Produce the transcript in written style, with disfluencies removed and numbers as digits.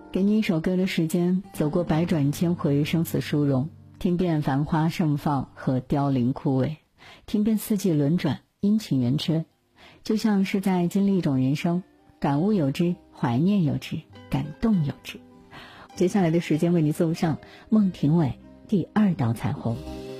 给你一首歌的时间，走过百转千回，生死殊荣，听遍繁花盛放和凋零枯萎，听遍四季轮转，阴晴圆缺，就像是在经历一种人生，感悟有之，怀念有之，感动有之。接下来的时间为你送上孟庭苇第2道彩虹。